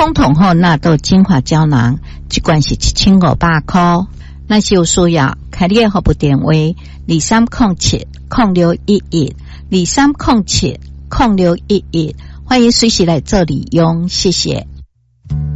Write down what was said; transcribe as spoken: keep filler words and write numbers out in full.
通通吼纳豆精华胶囊，一罐是一千五百块。那是有需要，开你的服务电话二三零七零六一一二三零七零六一一，欢迎随时来做利用，谢谢。